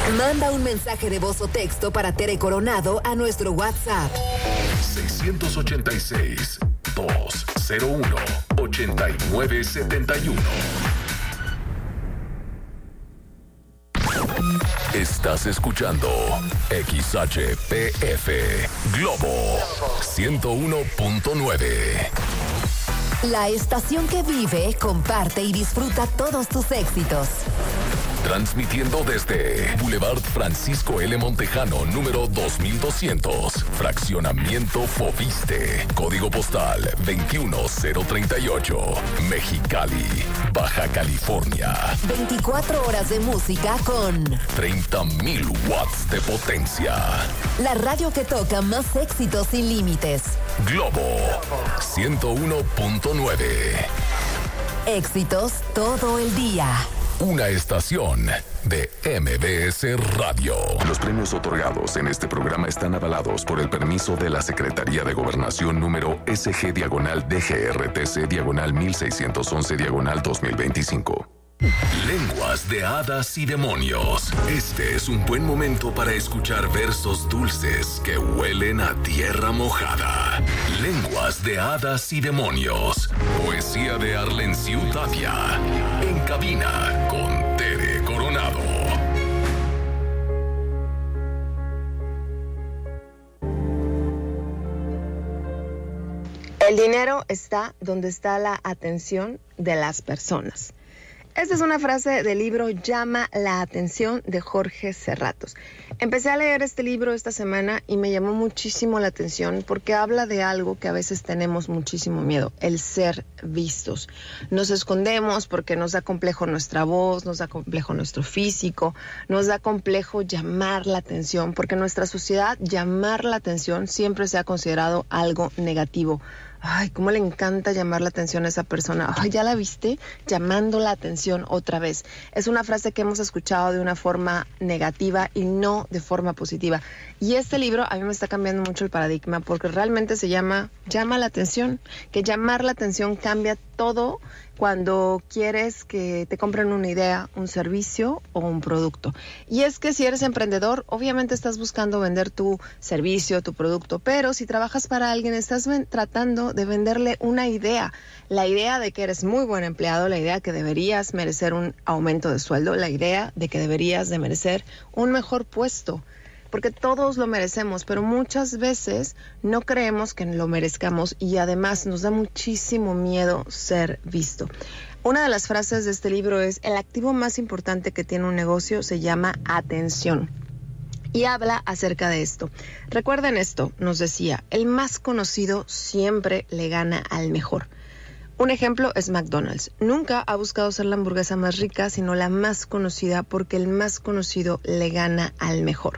Manda un mensaje de voz o texto para Tere Coronado a nuestro WhatsApp. 686-201-8971. Estás escuchando XHPF Globo 101.9. La estación que vive, comparte y disfruta todos tus éxitos. Transmitiendo desde Boulevard Francisco L. Montejano, número 2200, Fraccionamiento Foviste, Código Postal 21038, Mexicali, Baja California. 24 horas de música con 30,000 watts de potencia. La radio que toca más éxitos sin límites. Globo 101.9. Éxitos todo el día. Una estación de MBS Radio. Los premios otorgados en este programa están avalados por el permiso de la Secretaría de Gobernación número SG-DGRTC-1611-2025. Lenguas de hadas y demonios. Este es un buen momento para escuchar versos dulces que huelen a tierra mojada. Lenguas de hadas y demonios. Poesía de Arlenciu Tapia. En cabina con Tere Coronado. El dinero está donde está la atención de las personas. Esta es una frase del libro Llama la atención de Jorge Serratos. Empecé a leer este libro esta semana y me llamó muchísimo la atención porque habla de algo que a veces tenemos muchísimo miedo, el ser vistos. Nos escondemos porque nos da complejo nuestra voz, nos da complejo nuestro físico, nos da complejo llamar la atención, porque en nuestra sociedad llamar la atención siempre se ha considerado algo negativo. Ay, cómo le encanta llamar la atención a esa persona. Ay, ¿ya la viste? Llamando la atención otra vez. Es una frase que hemos escuchado de una forma negativa y no de forma positiva. Y este libro a mí me está cambiando mucho el paradigma porque realmente se llama la atención. Que llamar la atención cambia todo cuando quieres que te compren una idea, un servicio o un producto. Y es que si eres emprendedor, obviamente estás buscando vender tu servicio, tu producto, pero si trabajas para alguien, estás tratando de venderle una idea. La idea de que eres muy buen empleado, la idea que deberías merecer un aumento de sueldo, la idea de que deberías de merecer un mejor puesto. Porque todos lo merecemos, pero muchas veces no creemos que lo merezcamos y además nos da muchísimo miedo ser visto. Una de las frases de este libro es: el activo más importante que tiene un negocio se llama atención. Y habla acerca de esto. Recuerden esto, nos decía, el más conocido siempre le gana al mejor. Un ejemplo es McDonald's. Nunca ha buscado ser la hamburguesa más rica, sino la más conocida, porque el más conocido le gana al mejor.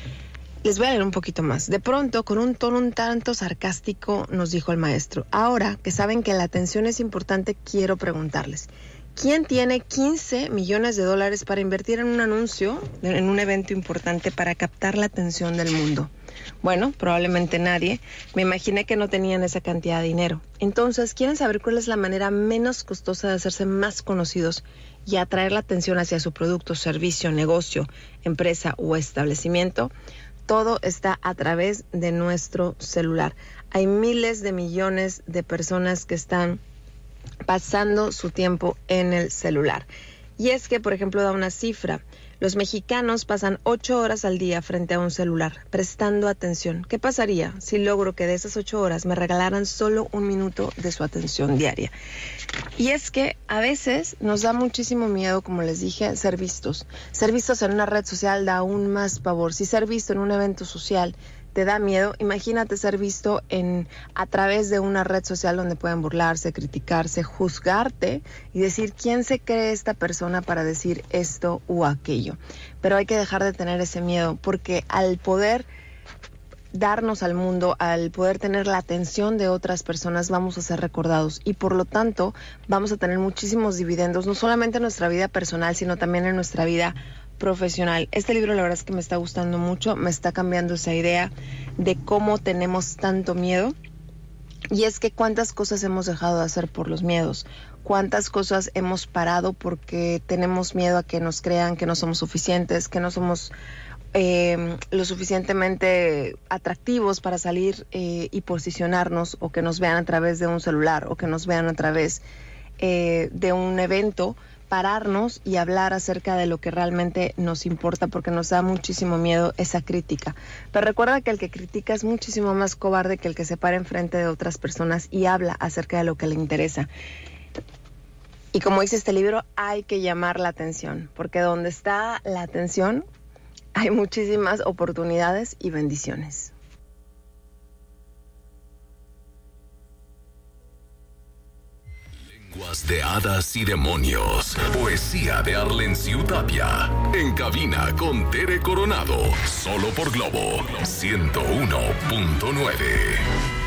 Les voy a leer un poquito más. De pronto, con un tono un tanto sarcástico, nos dijo el maestro: ahora que saben que la atención es importante, quiero preguntarles, ¿quién tiene $15 millones para invertir en un anuncio, en un evento importante para captar la atención del mundo? Bueno, probablemente nadie. Me imaginé que no tenían esa cantidad de dinero. Entonces, ¿quieren saber cuál es la manera menos costosa de hacerse más conocidos y atraer la atención hacia su producto, servicio, negocio, empresa o establecimiento? Todo está a través de nuestro celular. Hay miles de millones de personas que están pasando su tiempo en el celular. Y es que, por ejemplo, da una cifra. Los mexicanos pasan 8 horas al día frente a un celular, prestando atención. ¿Qué pasaría si logro que de esas 8 horas me regalaran solo 1 minuto de su atención diaria? Y es que a veces nos da muchísimo miedo, como les dije, ser vistos. Ser vistos en una red social da aún más pavor. Si ser visto en un evento social te da miedo, imagínate ser visto a través de una red social donde pueden burlarse, criticarse, juzgarte y decir quién se cree esta persona para decir esto o aquello. Pero hay que dejar de tener ese miedo, porque al poder darnos al mundo, al poder tener la atención de otras personas, vamos a ser recordados y por lo tanto vamos a tener muchísimos dividendos, no solamente en nuestra vida personal, sino también en nuestra vida profesional. Este libro la verdad es que me está gustando mucho, me está cambiando esa idea de cómo tenemos tanto miedo. Y es que cuántas cosas hemos dejado de hacer por los miedos, cuántas cosas hemos parado porque tenemos miedo a que nos crean que no somos suficientes, que no somos lo suficientemente atractivos para salir y posicionarnos, o que nos vean a través de un celular, o que nos vean a través de un evento. Pararnos y hablar acerca de lo que realmente nos importa, porque nos da muchísimo miedo esa crítica. Pero recuerda que el que critica es muchísimo más cobarde que el que se para enfrente de otras personas y habla acerca de lo que le interesa. Y como dice este libro, hay que llamar la atención, porque donde está la atención hay muchísimas oportunidades y bendiciones. Lenguas de hadas y demonios. Poesía de Arlenciu Tapia. En cabina con Tere Coronado. Solo por Globo 101.9.